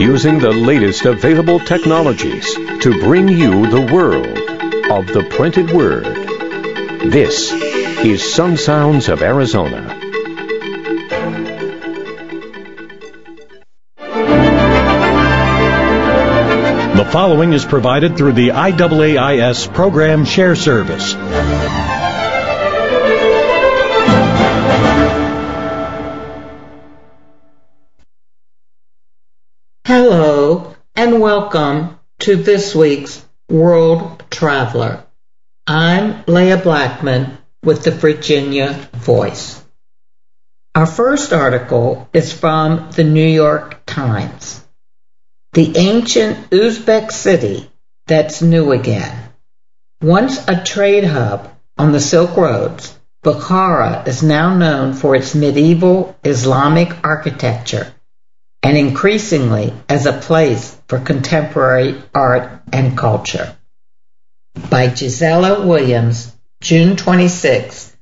using the latest available technologies to bring you the world of the printed word. This is Sun Sounds of Arizona. The following is provided through the IAAIS Program Share Service. Hello and welcome to this week's World Traveler. I'm Leah Blackman with the Virginia Voice. Our first article is from the New York Times. The ancient Uzbek city that's new again. Once a trade hub on the Silk Roads, Bukhara is now known for its medieval Islamic architecture and increasingly as a place for contemporary art and culture. By Gisela Williams, June 26,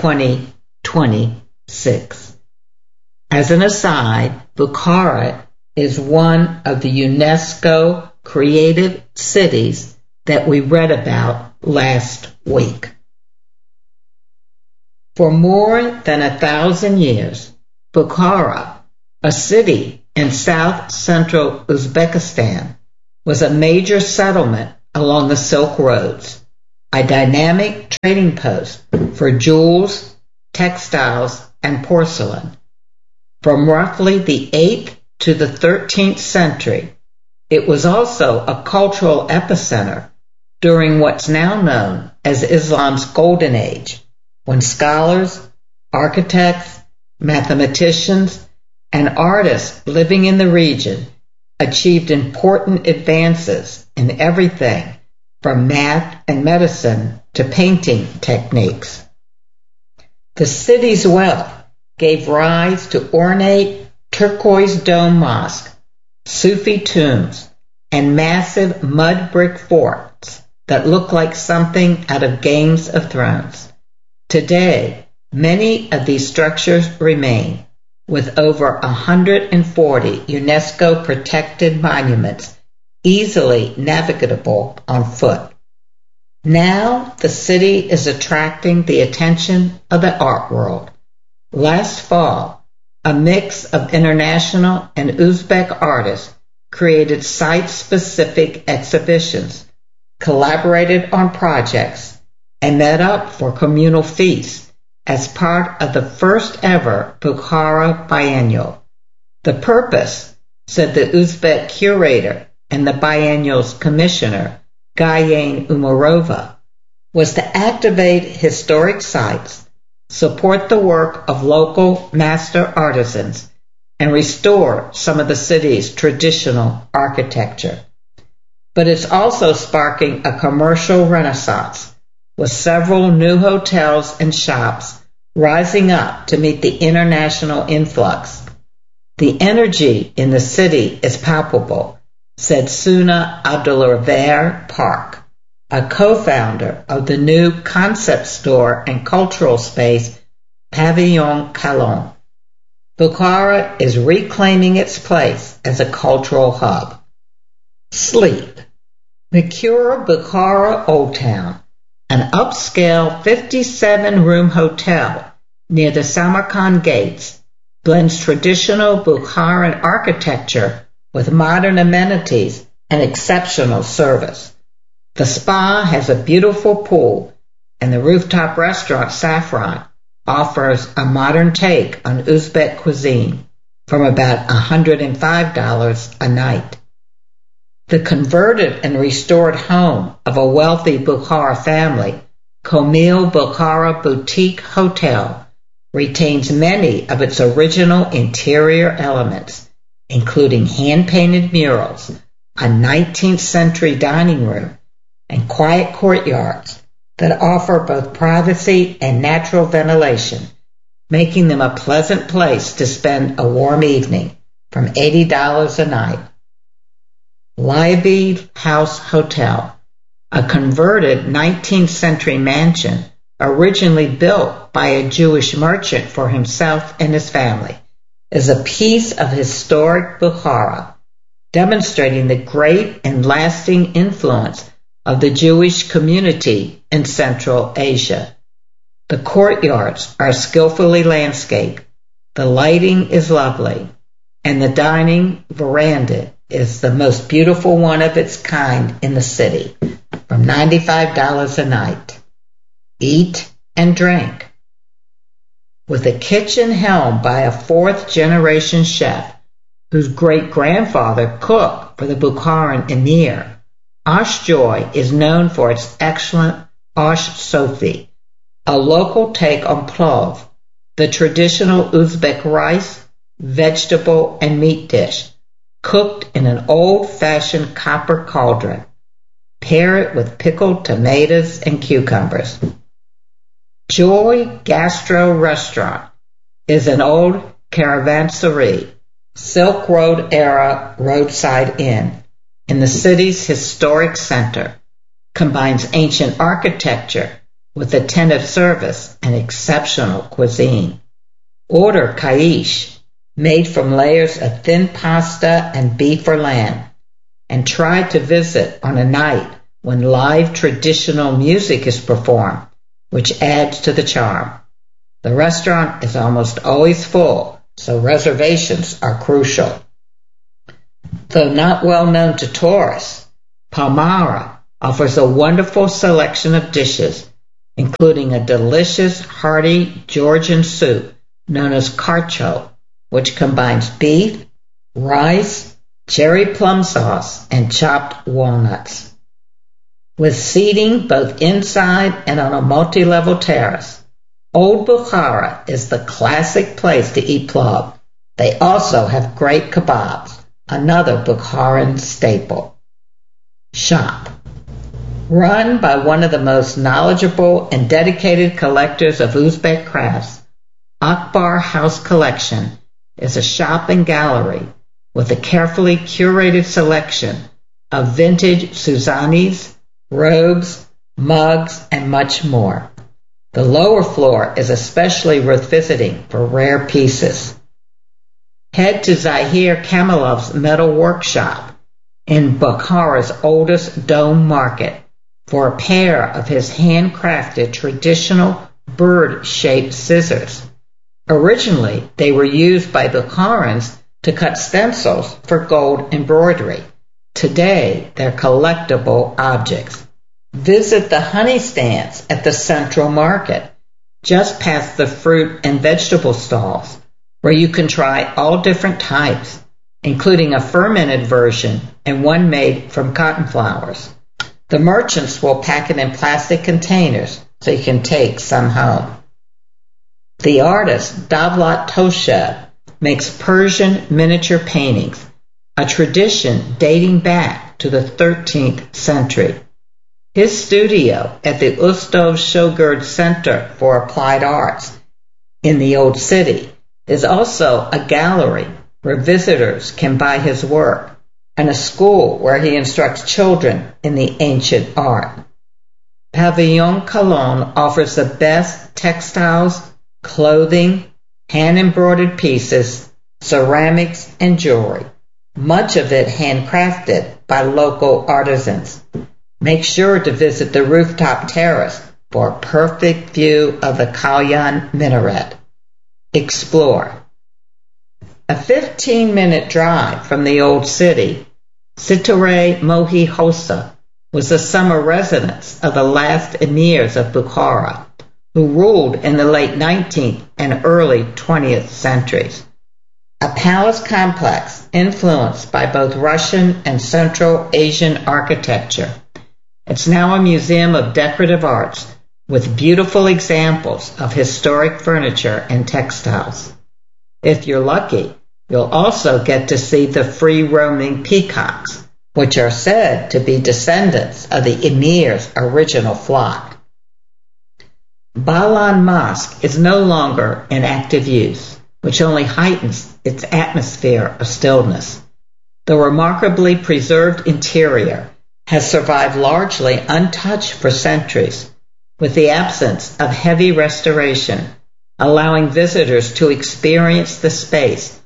2026. As an aside, Bukhara is one of the UNESCO creative cities that we read about last week. For more than 1,000 years, Bukhara, a city in south-central Uzbekistan, was a major settlement along the Silk Roads, a dynamic trading post for jewels, textiles, and porcelain. From roughly the 8th to the 13th century, it was also a cultural epicenter during what's now known as Islam's Golden Age, when scholars, architects, mathematicians, and artists living in the region achieved important advances in everything from math and medicine to painting techniques. The city's wealth gave rise to ornate turquoise dome mosques, Sufi tombs, and massive mud brick forts that look like something out of Games of Thrones. Today, many of these structures remain, with over 140 UNESCO protected monuments easily navigable on foot. Now the city is attracting the attention of the art world. Last fall, a mix of international and Uzbek artists created site-specific exhibitions, collaborated on projects, and met up for communal feasts as part of the first ever Bukhara Biennial. The purpose, said the Uzbek curator and the biennial's commissioner, Gayen Umarova, was to activate historic sites, support the work of local master artisans, and restore some of the city's traditional architecture. But it's also sparking a commercial renaissance, with several new hotels and shops rising up to meet the international influx. The energy in the city is palpable, said Suna Abdulraver Park, a co-founder of the new concept store and cultural space Pavillon Calon. Bukhara is reclaiming its place as a cultural hub. Sleep. Mercure Bukhara Old Town, an upscale 57-room hotel near the Samarkand Gates, blends traditional Bukharan architecture with modern amenities and exceptional service. The spa has a beautiful pool, and the rooftop restaurant Saffron offers a modern take on Uzbek cuisine from about $105 a night. The converted and restored home of a wealthy Bukhara family, Komil Bukhara Boutique Hotel, retains many of its original interior elements, including hand-painted murals, a 19th century dining room, and quiet courtyards that offer both privacy and natural ventilation, making them a pleasant place to spend a warm evening from $80 a night. Liebig House Hotel, a converted 19th century mansion originally built by a Jewish merchant for himself and his family, is a piece of historic Bukhara. demonstrating the great and lasting influence of the Jewish community in Central Asia. The courtyards are skillfully landscaped, the lighting is lovely, and the dining veranda is the most beautiful one of its kind in the city, from $95 a night. Eat and drink. With a kitchen helmed by a fourth-generation chef whose great-grandfather cooked for the Bukharan emir, Osh Joy is known for its excellent Osh Sofi, a local take on plov, the traditional Uzbek rice, vegetable, and meat dish, cooked in an old-fashioned copper cauldron. Pair it with pickled tomatoes and cucumbers. Joy Gastro Restaurant is an old caravanserai, Silk Road era roadside inn in the city's historic center, combines ancient architecture with attentive service and exceptional cuisine. Order kaish, made from layers of thin pasta and beef or lamb, and try to visit on a night when live traditional music is performed, which adds to the charm. The restaurant is almost always full, so reservations are crucial. Though not well known to tourists, Palmyra offers a wonderful selection of dishes, including a delicious, hearty Georgian soup known as karcho, which combines beef, rice, cherry plum sauce, and chopped walnuts. With seating both inside and on a multi-level terrace, Old Bukhara is the classic place to eat plov. They also have great kebabs, another Bukharan staple. Shop. Run by one of the most knowledgeable and dedicated collectors of Uzbek crafts, Akbar House Collection is a shop and gallery with a carefully curated selection of vintage Suzanis, robes, mugs, and much more. The lower floor is especially worth visiting for rare pieces. Head to Zahir Kamilov's metal workshop in Bukhara's oldest dome market for a pair of his handcrafted traditional bird-shaped scissors. Originally, they were used by Bukharans to cut stencils for gold embroidery. Today, they're collectible objects. Visit the honey stands at the Central Market, just past the fruit and vegetable stalls, where you can try all different types, including a fermented version and one made from cotton flowers. The merchants will pack it in plastic containers so you can take some home. The artist Davlat Toshev makes Persian miniature paintings, a tradition dating back to the 13th century. His studio at the Ustav Shogird Center for Applied Arts in the Old City is also a gallery where visitors can buy his work and a school where he instructs children in the ancient art. Pavillon Cologne offers the best textiles, clothing, hand-embroidered pieces, ceramics, and jewelry, much of it handcrafted by local artisans. Make sure to visit the rooftop terrace for a perfect view of the Kalyan minaret. Explore. A 15-minute drive from the old city, Sitore Mohi Hossa was the summer residence of the last emirs of Bukhara, who ruled in the late 19th and early 20th centuries. A palace complex influenced by both Russian and Central Asian architecture. It's now a museum of decorative arts with beautiful examples of historic furniture and textiles. If you're lucky, you'll also get to see the free-roaming peacocks, which are said to be descendants of the emir's original flock. Balan Mosque is no longer in active use, which only heightens its atmosphere of stillness. The remarkably preserved interior has survived largely untouched for centuries, with the absence of heavy restoration, allowing visitors to experience the space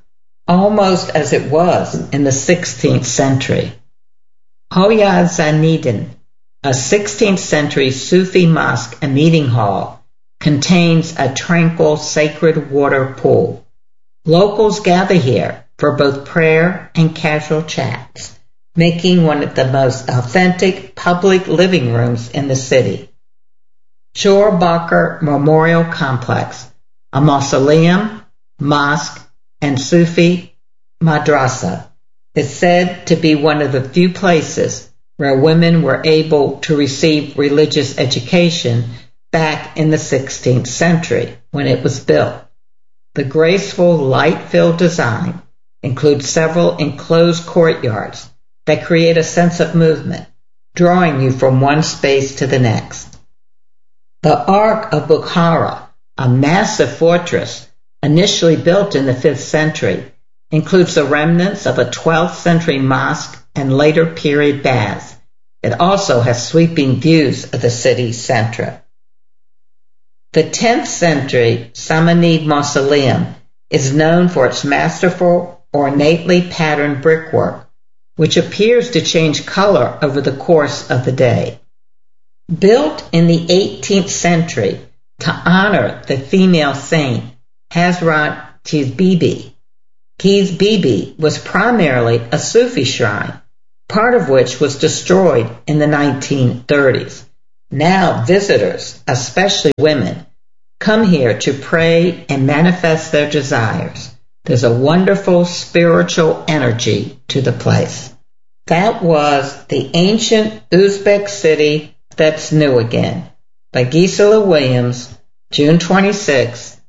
almost as it was in the 16th century. Hoya Zainidin, a 16th century Sufi mosque and meeting hall, contains a tranquil sacred water pool. Locals gather here for both prayer and casual chats, making one of the most authentic public living rooms in the city. Shor Bakr Memorial Complex, a mausoleum, mosque, and Sufi madrasa, is said to be one of the few places where women were able to receive religious education back in the 16th century when it was built. The graceful, light-filled design includes several enclosed courtyards that create a sense of movement, drawing you from one space to the next. The Ark of Bukhara, a massive fortress initially built in the 5th century, includes the remnants of a 12th century mosque and later period baths. It also has sweeping views of the city center. The 10th century Samanid Mausoleum is known for its masterful, ornately patterned brickwork, which appears to change color over the course of the day. Built in the 18th century to honor the female saint Hazrat Qiz Bibi, Qiz Bibi was primarily a Sufi shrine, part of which was destroyed in the 1930s. Now visitors, especially women, come here to pray and manifest their desires. There's a wonderful spiritual energy to the place. That was The Ancient Uzbek City That's New Again by Gisela Williams, June 26,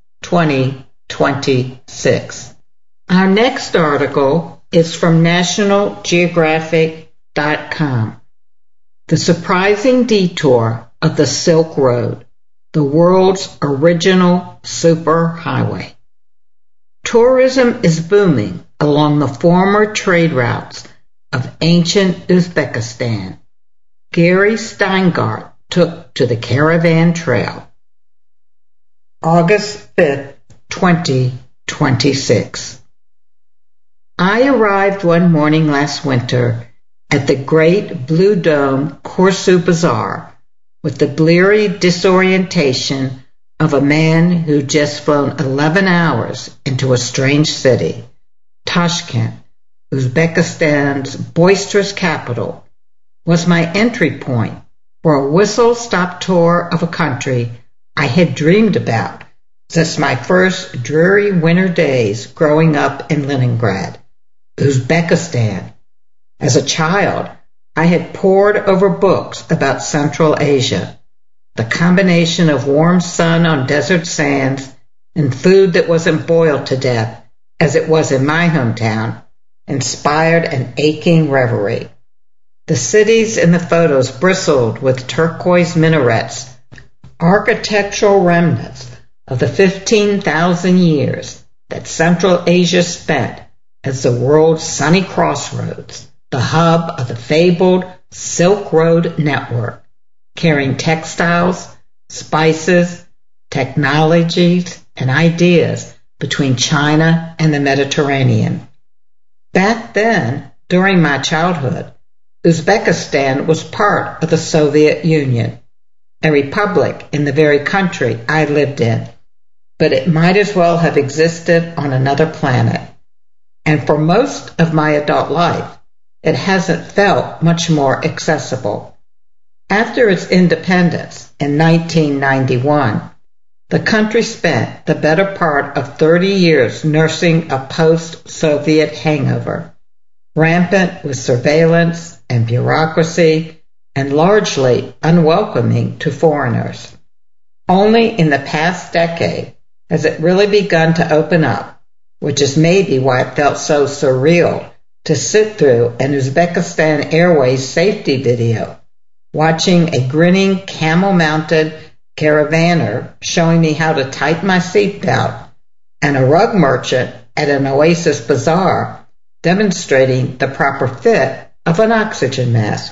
2026. Our next article is from nationalgeographic.com. The Surprising Detour of the Silk Road, the world's original superhighway. Tourism is booming along the former trade routes of ancient Uzbekistan. Gary Steingart took to the Caravan Trail. August 5th, 2026. I arrived one morning last winter at the great Blue Dome Korsu Bazaar with the bleary disorientation of a man who just flown 11 hours into a strange city, Tashkent, Uzbekistan's boisterous capital, was my entry point for a whistle-stop tour of a country I had dreamed about since my first dreary winter days growing up in Leningrad, Uzbekistan. As a child, I had pored over books about Central Asia. The combination of warm sun on desert sands and food that wasn't boiled to death, as it was in my hometown, inspired an aching reverie. The cities in the photos bristled with turquoise minarets, architectural remnants of the 15,000 years that Central Asia spent as the world's sunny crossroads, the hub of the fabled Silk Road network, carrying textiles, spices, technologies, and ideas between China and the Mediterranean. Back then, during my childhood, Uzbekistan was part of the Soviet Union, a republic in the very country I lived in, but it might as well have existed on another planet. And for most of my adult life, it hasn't felt much more accessible. After its independence in 1991, the country spent the better part of 30 years nursing a post-Soviet hangover, rampant with surveillance and bureaucracy, and largely unwelcoming to foreigners. Only in the past decade has it really begun to open up, which is maybe why it felt so surreal to sit through an Uzbekistan Airways safety video, watching a grinning camel-mounted caravaner showing me how to tighten my seatbelt, and a rug merchant at an Oasis bazaar demonstrating the proper fit of an oxygen mask.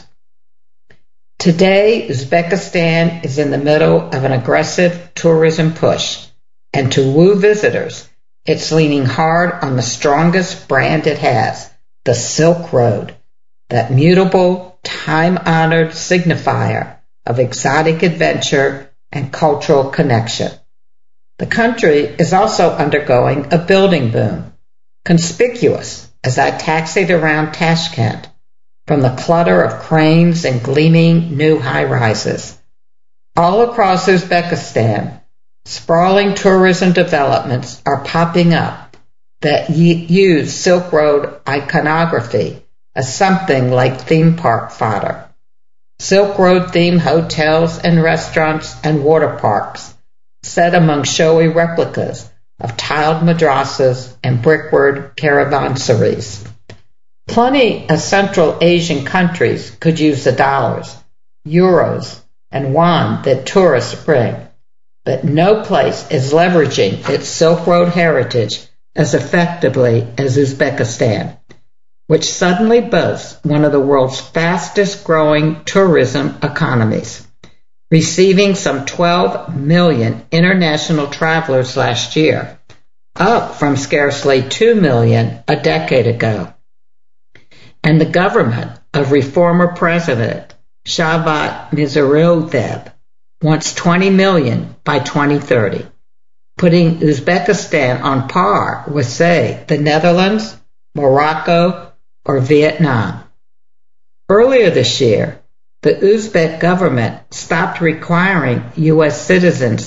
Today, Uzbekistan is in the middle of an aggressive tourism push, and to woo visitors, it's leaning hard on the strongest brand it has, the Silk Road, that mutable, time-honored signifier of exotic adventure and cultural connection. The country is also undergoing a building boom, conspicuous as I taxied around Tashkent, from the clutter of cranes and gleaming new high-rises. All across Uzbekistan, sprawling tourism developments are popping up that use Silk Road iconography as something like theme park fodder. Silk Road-themed hotels and restaurants and water parks set among showy replicas of tiled madrasas and brickwork caravanserais. Plenty of Central Asian countries could use the dollars, euros, and yuan that tourists bring, but no place is leveraging its Silk Road heritage as effectively as Uzbekistan, which suddenly boasts one of the world's fastest-growing tourism economies, receiving some 12 million international travelers last year, up from scarcely 2 million a decade ago. And the government of reformer President Shavkat Mirziyoyev wants 20 million by 2030, putting Uzbekistan on par with, say, the Netherlands, Morocco, or Vietnam. Earlier this year, the Uzbek government stopped requiring U.S. citizens